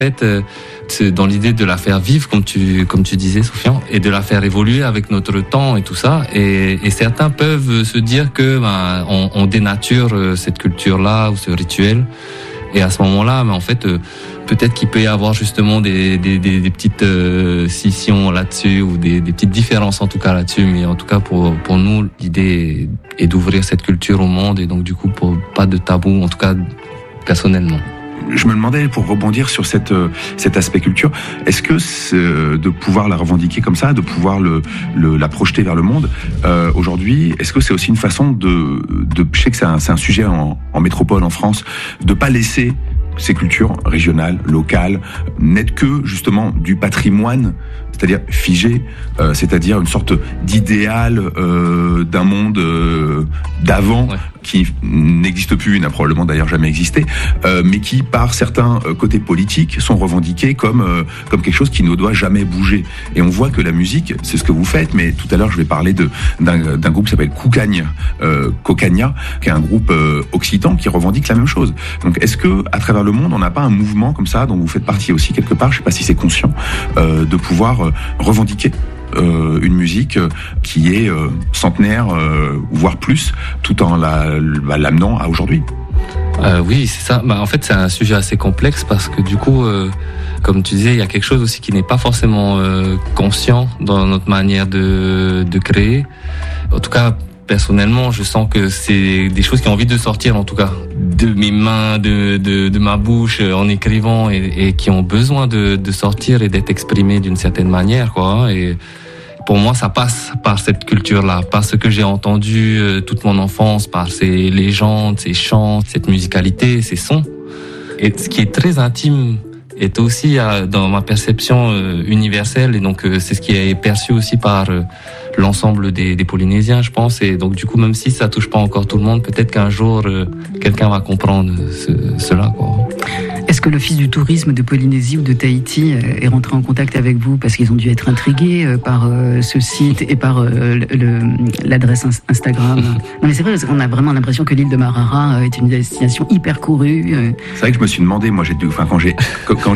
fait, c'est dans l'idée de la faire vivre, comme tu disais, Sofiane, et de la faire évoluer avec notre temps et tout ça. Et certains peuvent se dire que on dénature cette culture-là ou ce rituel. Et à ce moment-là, en fait, peut-être qu'il peut y avoir justement des petites scissions là-dessus ou des petites différences en tout cas là-dessus. Mais en tout cas, pour nous, l'idée est d'ouvrir cette culture au monde et donc du coup, pas de tabou, en tout cas personnellement. Je me demandais, pour rebondir sur cet aspect culture, est-ce que de pouvoir la revendiquer comme ça, de pouvoir la projeter vers le monde, aujourd'hui, est-ce que c'est aussi une façon je sais que c'est un sujet en métropole, en France, de pas laisser ces cultures régionales, locales, n'être que justement du patrimoine, c'est-à-dire figé, c'est-à-dire une sorte d'idéal d'un monde d'avant, ouais, qui n'existe plus, n'a probablement d'ailleurs jamais existé, mais qui, par certains côtés politiques, sont revendiqués comme quelque chose qui ne doit jamais bouger. Et on voit que la musique, c'est ce que vous faites, mais tout à l'heure je vais parler d'un groupe qui s'appelle Cocagna, qui est un groupe occitan qui revendique la même chose. Donc est-ce que à travers le monde, on n'a pas un mouvement comme ça, dont vous faites partie aussi quelque part, je ne sais pas si c'est conscient, de pouvoir revendiquer une musique qui est centenaire, voire plus, tout en l'amenant à aujourd'hui. Oui, c'est ça. En fait, c'est un sujet assez complexe parce que du coup, comme tu disais, il y a quelque chose aussi qui n'est pas forcément conscient dans notre manière de créer. En tout cas, personnellement, je sens que c'est des choses qui ont envie de sortir, en tout cas, de mes mains, de ma bouche, en écrivant, et qui ont besoin de sortir et d'être exprimées d'une certaine manière, quoi. Et pour moi, ça passe par cette culture-là, par ce que j'ai entendu toute mon enfance, par ces légendes, ces chants, cette musicalité, ces sons. Et ce qui est très intime est aussi dans ma perception universelle, et donc c'est ce qui est perçu aussi par l'ensemble des Polynésiens, je pense. Et donc du coup, même si ça touche pas encore tout le monde, peut-être qu'un jour quelqu'un va comprendre cela, quoi. Est-ce que l'Office du tourisme de Polynésie ou de Tahiti est rentré en contact avec vous parce qu'ils ont dû être intrigués par ce site et par l'adresse Instagram? Non mais c'est vrai, on a vraiment l'impression que l'île de Marara est une destination hyper courue. C'est vrai que je me suis demandé, moi quand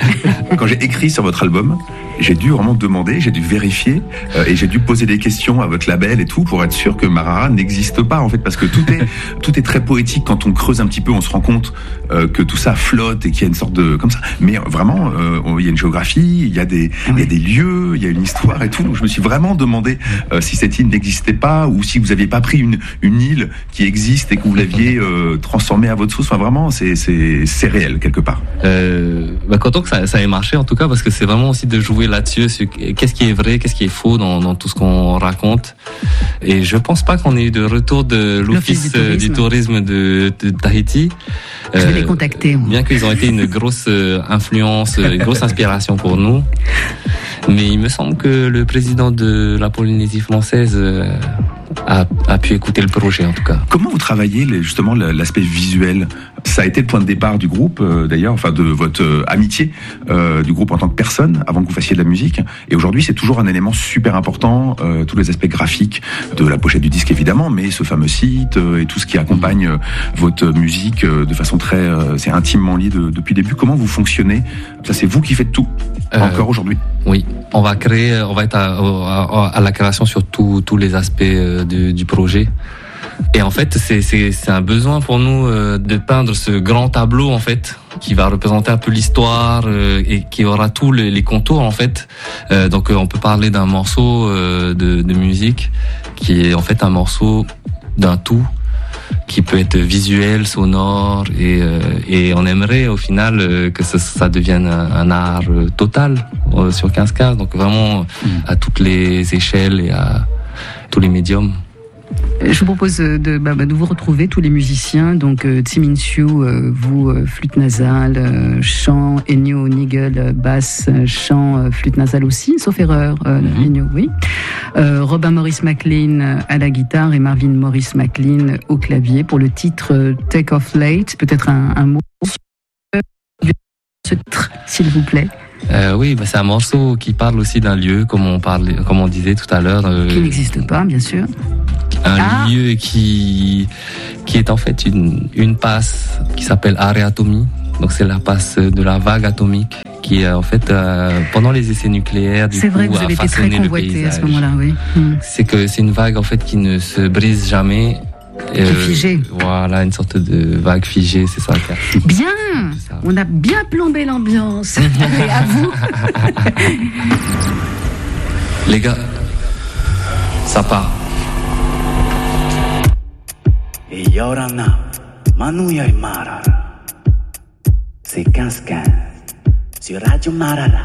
j'ai écrit sur votre album, j'ai dû vraiment demander, j'ai dû vérifier et j'ai dû poser des questions à votre label et tout pour être sûr que Marara n'existe pas, en fait, parce que tout est très poétique. Quand on creuse un petit peu, on se rend compte que tout ça flotte et qu'il y a une sorte de comme ça. Mais vraiment, il y a une géographie, il y a des lieux, il y a une histoire et tout. Donc je me suis vraiment demandé si cette île n'existait pas ou si vous aviez pas pris une île qui existe et que vous l'aviez transformée à votre sauce. Enfin vraiment, c'est réel quelque part. Content que ça ait marché en tout cas, parce que c'est vraiment aussi de jouer là-dessus, sur qu'est-ce qui est vrai, qu'est-ce qui est faux dans tout ce qu'on raconte. Et je pense pas qu'on ait eu de retour de l'Office du tourisme de Tahiti. Je vais les contacter. Bien qu'ils ont été une grosse influence, une grosse inspiration pour nous. Mais il me semble que le président de la Polynésie française a pu écouter le projet, en tout cas. Comment vous travaillez justement l'aspect visuel? Ça a été le point de départ du groupe, d'ailleurs, enfin de votre amitié du groupe en tant que personne, avant que vous fassiez de la musique. Et aujourd'hui, c'est toujours un élément super important, tous les aspects graphiques de la pochette du disque, évidemment, mais ce fameux site et tout ce qui accompagne votre musique de façon très... c'est intimement lié depuis le début. Comment vous fonctionnez? Ça, c'est vous qui faites tout, encore aujourd'hui? Oui, on va être à la création sur tous les aspects du projet. Et en fait, c'est un besoin pour nous de peindre ce grand tableau, en fait, qui va représenter un peu l'histoire et qui aura tous les contours, en fait. Donc on peut parler d'un morceau de musique qui est en fait un morceau d'un tout, qui peut être visuel, sonore, et on aimerait au final que ça devienne un art total sur 15 cases, donc vraiment à toutes les échelles et à tous les médiums. Je vous propose de vous retrouver, tous les musiciens, donc Tsimin Siu, vous, flûte nasale, chant, Ennio Nigel, basse, chant, flûte nasale aussi, sauf erreur, Ennio, oui. Robin Morris McLean à la guitare et Marvin Morris McLean au clavier pour le titre Take Off Late. Peut-être un mot du titre, s'il vous plaît. Oui, c'est un morceau qui parle aussi d'un lieu, comme on disait tout à l'heure. Qui n'existe pas, bien sûr. Un lieu qui est en fait une passe qui s'appelle Areatomi, Donc c'est la passe de la vague atomique qui en fait pendant les essais nucléaires c'est vrai que vous avez été très convoité à ce moment-là, oui. C'est que c'est une vague en fait qui ne se brise jamais. Qui est figée. Voilà, une sorte de vague figée, c'est ça. Bien, on a bien plombé l'ambiance. Allez, à vous. Les gars, ça part. Et Yorana, Manu Yari Marara. C'est 15-15 sur Radio Marara.